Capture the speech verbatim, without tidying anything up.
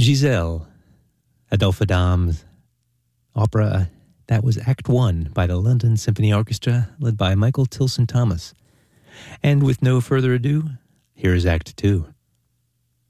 Giselle, Adolphe Adam's opera. That was Act One by the London Symphony Orchestra, led by Michael Tilson Thomas. And with no further ado, here is Act Two.